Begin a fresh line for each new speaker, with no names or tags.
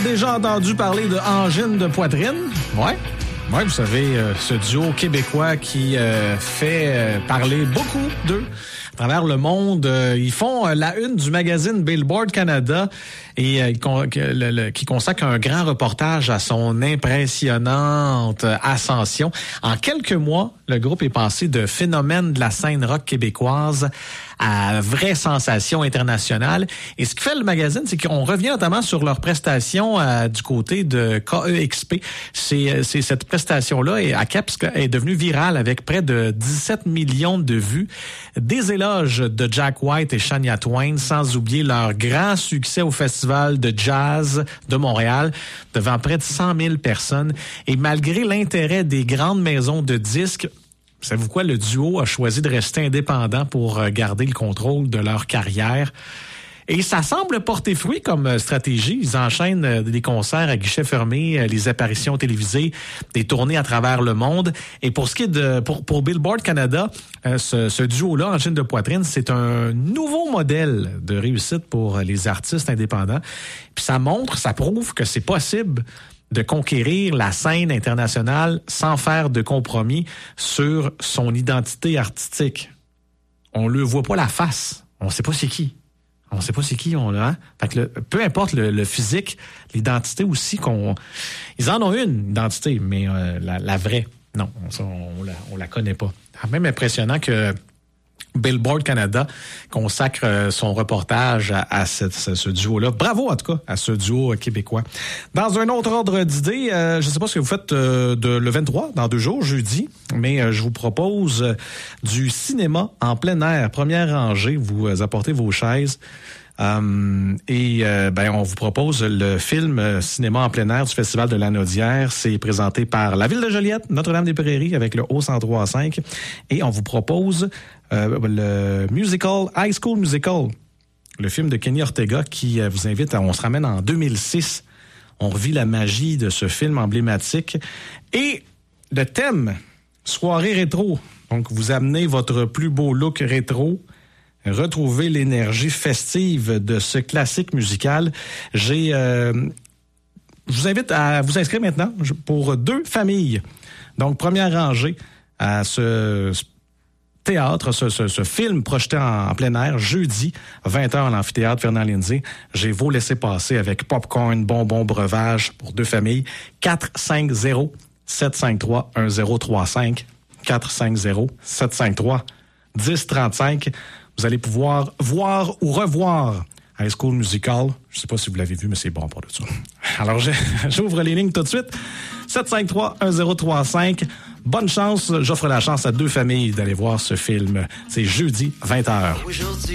Déjà entendu parler de angine de poitrine? Ouais. Oui, vous savez, ce duo québécois qui fait parler beaucoup d'eux à travers le monde. Ils font la une du magazine Billboard Canada et qui consacre un grand reportage à son impressionnante ascension. En quelques mois, le groupe est passé de phénomène de la scène rock québécoise à vraie sensation internationale. Et ce que fait le magazine, c'est qu'on revient notamment sur leurs prestations du côté de KEXP. C'est cette prestation-là à Caps est devenue virale avec près de 17 millions de vues. Des éloges de Jack White et Shania Twain, sans oublier leur grand succès au Festival de jazz de Montréal, devant près de 100 000 personnes. Et malgré l'intérêt des grandes maisons de disques, savez-vous quoi? Le duo a choisi de rester indépendant pour garder le contrôle de leur carrière. Et ça semble porter fruit comme stratégie. Ils enchaînent des concerts à guichets fermés, les apparitions télévisées, des tournées à travers le monde. Et pour ce qui est pour Billboard Canada, ce duo-là, angine de poitrine, c'est un nouveau modèle de réussite pour les artistes indépendants. Puis ça prouve que c'est possible de conquérir la scène internationale sans faire de compromis sur son identité artistique. On ne le voit pas la face. On ne sait pas c'est qui. On ne sait pas c'est qui. Fait que peu importe le physique, l'identité aussi ils en ont une identité, mais la vraie, non, on la connaît pas. C'est même impressionnant que Billboard Canada consacre son reportage à ce duo-là. Bravo, en tout cas, à ce duo québécois. Dans un autre ordre d'idée, je ne sais pas ce que vous faites le 23, dans 2 jours, jeudi, mais je vous propose du cinéma en plein air. Première rangée, vous apportez vos chaises. On vous propose le film Cinéma en plein air du Festival de l'Anaudière. C'est présenté par la Ville de Joliette, Notre-Dame-des-Prairies avec le O103.5. Et on vous propose le musical High School Musical, le film de Kenny Ortega qui vous invite on se ramène en 2006. On revit la magie de ce film emblématique. Et le thème, soirée rétro. Donc, vous amenez votre plus beau look rétro. Retrouver l'énergie festive de ce classique musical. Je vous invite à vous inscrire maintenant pour 2 familles. Donc, première rangée à ce théâtre, ce film projeté en plein air, jeudi, 20h à l'amphithéâtre Fernand-Lindsay. J'ai vos laissez-passer avec popcorn, bonbons, breuvage pour 2 familles. 450-753-1035. 450-753-1035. Vous allez pouvoir voir ou revoir High School Musical. Je ne sais pas si vous l'avez vu, mais c'est bon pour tout ça. Alors, j'ouvre les lignes tout de suite. 753-1035. Bonne chance. J'offre la chance à 2 familles d'aller voir ce film. C'est jeudi, 20h.